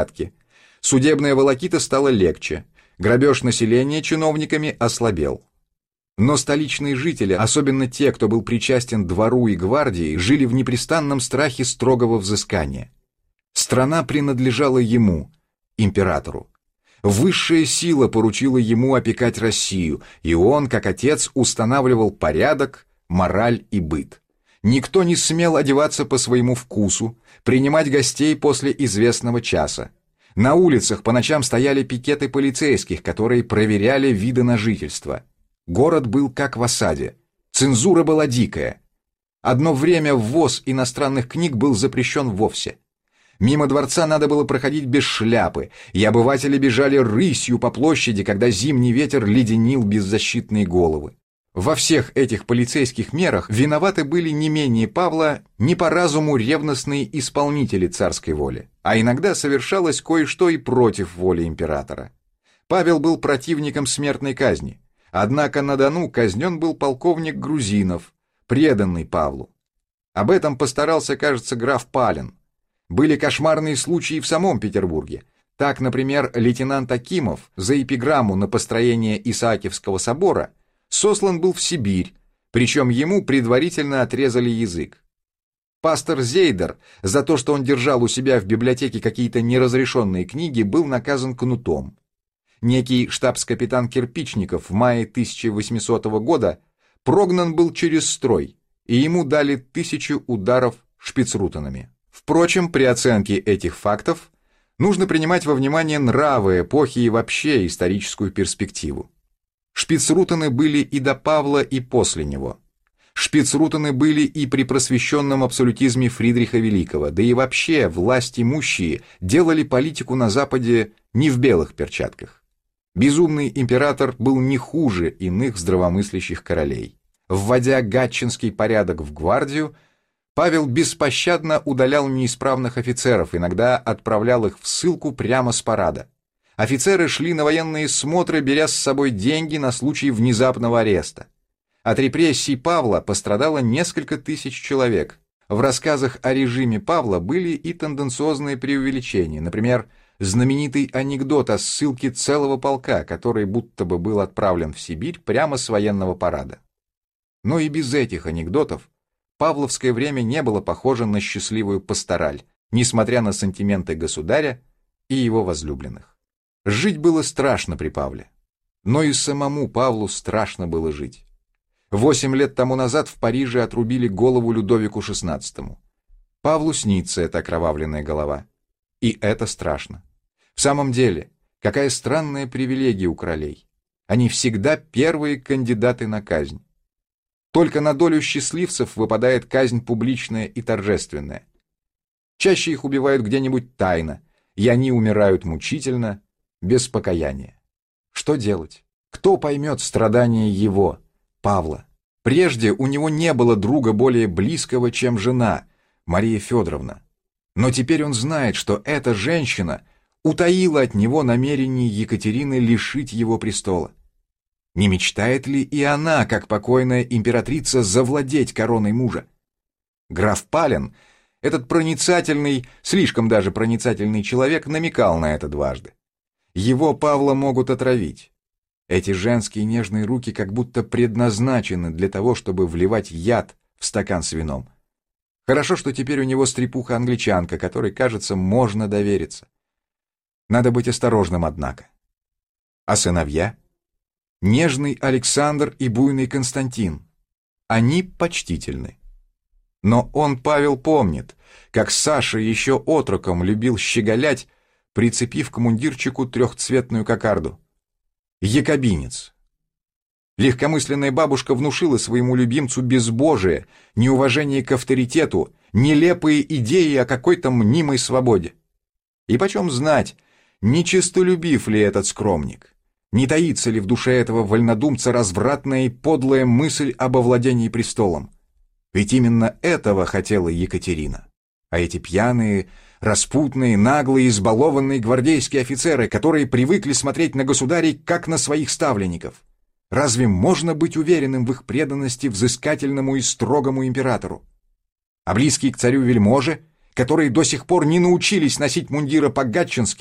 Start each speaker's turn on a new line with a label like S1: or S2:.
S1: Судебная волокита стала легче, грабеж населения чиновниками ослабел. Но столичные жители, особенно те, кто был причастен двору и гвардии, жили в непрестанном страхе строгого взыскания. Страна принадлежала ему, императору. Высшая сила поручила ему опекать Россию, и он, как отец, устанавливал порядок, мораль и быт. Никто не смел одеваться по своему вкусу, принимать гостей после известного часа. На улицах по ночам стояли пикеты полицейских, которые проверяли виды на жительство. Город был как в осаде. Цензура была дикая. Одно время ввоз иностранных книг был запрещен вовсе. Мимо дворца надо было проходить без шляпы, и обыватели бежали рысью по площади, когда зимний ветер леденил беззащитные головы. Во всех этих полицейских мерах виноваты были не менее Павла не по разуму ревностные исполнители царской воли, а иногда совершалось кое-что и против воли императора. Павел был противником смертной казни, однако на Дону казнен был полковник Грузинов, преданный Павлу. Об этом постарался, кажется, граф Пален. Были кошмарные случаи в самом Петербурге. Так, например, лейтенант Акимов за эпиграмму на построение Исаакиевского собора сослан был в Сибирь, причем ему предварительно отрезали язык. Пастор Зейдер за то, что он держал у себя в библиотеке какие-то неразрешенные книги, был наказан кнутом. Некий штабс-капитан Кирпичников в мае 1800 года прогнан был через строй, и ему дали 1000 ударов шпицрутенами. Впрочем, при оценке этих фактов нужно принимать во внимание нравы эпохи и вообще историческую перспективу. Шпицрутены были и до Павла, и после него. Шпицрутены были и при просвещенном абсолютизме Фридриха Великого, да и вообще власть имущие делали политику на Западе не в белых перчатках. Безумный император был не хуже иных здравомыслящих королей. Вводя гатчинский порядок в гвардию, Павел беспощадно удалял неисправных офицеров, иногда отправлял их в ссылку прямо с парада. Офицеры шли на военные смотры, беря с собой деньги на случай внезапного ареста. От репрессий Павла пострадало несколько тысяч человек. В рассказах о режиме Павла были и тенденциозные преувеличения, например, знаменитый анекдот о ссылке целого полка, который будто бы был отправлен в Сибирь прямо с военного парада. Но и без этих анекдотов павловское время не было похоже на счастливую пастораль, несмотря на сантименты государя и его возлюбленных. Жить было страшно при Павле, но и самому Павлу страшно было жить. 8 лет тому назад в Париже отрубили голову Людовику XVI. Павлу снится эта окровавленная голова. И это страшно. В самом деле, какая странная привилегия у королей. Они всегда первые кандидаты на казнь. Только на долю счастливцев выпадает казнь публичная и торжественная. Чаще их убивают где-нибудь тайно, и они умирают мучительно, без покаяния. Что делать? Кто поймет страдания его, Павла? Прежде у него не было друга более близкого, чем жена, Мария Федоровна. Но теперь он знает, что эта женщина утаила от него намерение Екатерины лишить его престола. Не мечтает ли и она, как покойная императрица, завладеть короной мужа? Граф Пален, этот проницательный, слишком даже проницательный человек, намекал на это дважды. Его Павла могут отравить. Эти женские нежные руки как будто предназначены для того, чтобы вливать яд в стакан с вином. Хорошо, что теперь у него стрепуха-англичанка, которой, кажется, можно довериться. Надо быть осторожным, однако. А сыновья? Нежный Александр и буйный Константин. Они почтительны. Но он, Павел, помнит, как Саша еще отроком любил щеголять, прицепив к мундирчику трехцветную кокарду. Якобинец. Легкомысленная бабушка внушила своему любимцу безбожие, неуважение к авторитету, нелепые идеи о какой-то мнимой свободе. И почем знать, нечестолюбив ли этот скромник? Не таится ли в душе этого вольнодумца развратная и подлая мысль об овладении престолом? Ведь именно этого хотела Екатерина. А эти пьяные, распутные, наглые, избалованные гвардейские офицеры, которые привыкли смотреть на государей, как на своих ставленников. Разве можно быть уверенным в их преданности взыскательному и строгому императору? А близкие к царю вельможи которые до сих пор не научились носить мундира по-гатчински,